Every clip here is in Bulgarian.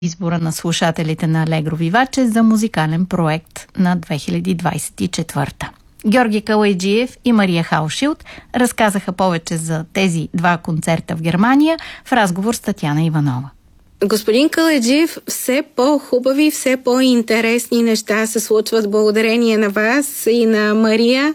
избора на слушателите на Алегро Виваче за музикален проект на 2024. Георги Калайджиев и Мария Хаушилд разказаха повече за тези два концерта в Германия в разговор с Татяна Иванова. Господин Калайджиев, все по-хубави, все по-интересни неща се случват благодарение на вас и на Мария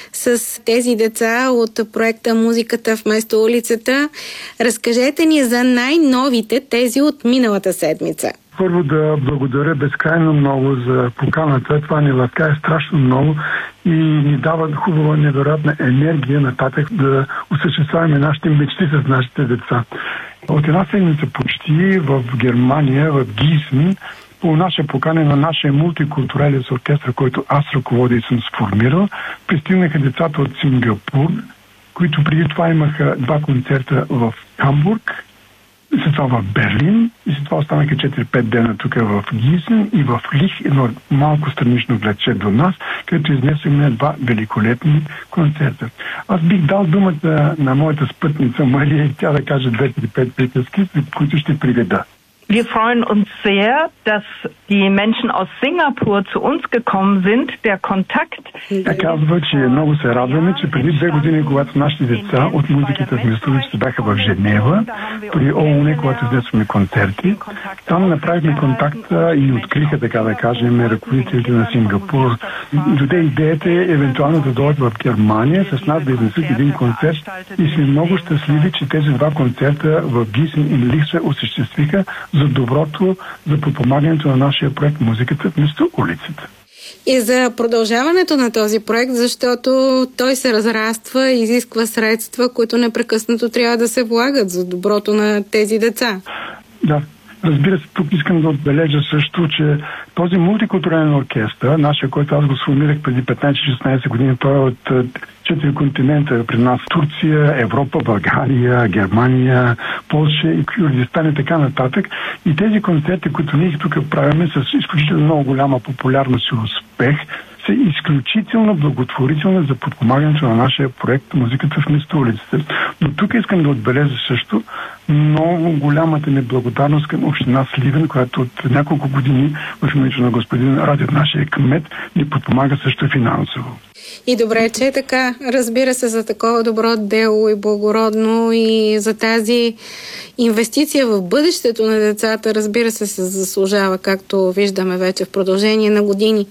с тези деца от проекта Музиката вместо улицата. Разкажете ни за най-новите, тези от миналата седмица. Първо да благодаря безкрайно много за поканата. Това ни ласкае страшно много и ни дава хубава, невероятна енергия нататък да осъществяваме нашите мечти с нашите деца. От една седмица почти в Германия, в Гисен, по наша покана на нашия мултикултурален оркестър, който аз ръководя и съм сформирал, пристигнаха децата от Сингапур, които преди това имаха два концерта в Хамбург, след това в Берлин и след това останаха 4-5 дена тук в Гисен и в Лих, едно малко странично градче до нас, където изнесохме два великолепни концерта. Аз бих дал думата на моята спътница Мария и тя да каже 2-5 приказки, които ще приведа. Wir freuen uns sehr, dass die Menschen aus Singapur zu uns gekommen sind. Der Kontakt... Казва, че много се радваме, че преди 2 години, когато нашите деца от музиката в Местовицата бяха в Женева, при ООН, когато изнесохме концерти, там направихме контакта и откриха, така да кажем, ръководителите на Сингапур. Доде идеята е евентуално да дойдат в Германия с нас да изнесат един концерт и сме много щастливи, че тези два концерта в Гисен и Лих се осъществиха за доброто, за подпомагането на нашия проект Музиката вместо улицата. И за продължаването на този проект, защото той се разраства и изисква средства, които непрекъснато трябва да се влагат за доброто на тези деца. Да. Разбира се, тук искам да отбележа също, че този мултикултурален оркестър, нашия, който аз го сформирах преди 15-16 години, той е от 4 континента при нас. Турция, Европа, България, Германия, Полша и Кюрдистан и така нататък. И тези концерти, които ние тук правиме с изключително много голяма популярност и успех, са изключително благотворителни за подпомагането на нашия проект Музиката вместо улицата. Но тук искам да отбележа също много голямата неблагодарност към община Сливен, която от няколко години в името на господин Радев, нашия кмет, ни подпомага също финансово. И добре, че е така. Разбира се, за такова добро дело и благородно и за тази инвестиция в бъдещето на децата, разбира се заслужава, както виждаме вече в продължение на години.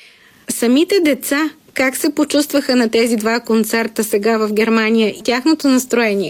Самите деца, как се почувстваха на тези два концерта сега в Германия и тяхното настроение?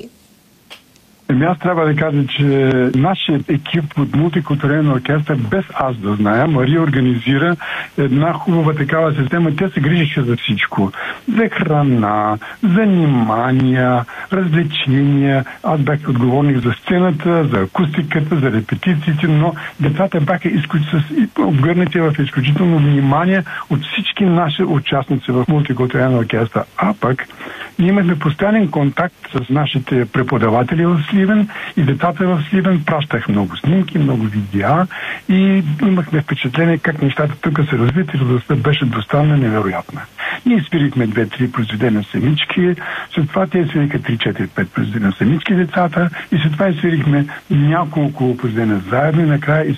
Аз трябва да кажа, че нашият екип от мултикултурален оркестър, без аз да зная, Мария организира една хубава такава система. Те се грижиха за всичко. За храна, занимания, развлечения. Аз бях отговорник за сцената, за акустиката, за репетициите, но децата бяха обгърнати в изключително внимание от всички наши участници в мултикултурален оркестър. А пък ние имахме постоянен контакт с нашите преподаватели в Сливен и децата в Сливен пращах много снимки, много видеа и имахме впечатление как нещата тук се развит и радостта беше достанна невероятна. Ние свирихме 2-3 произведения самички, след това те свириха 3-4-5 произведения самички децата и след това свирихме няколко произведения заедно и накрая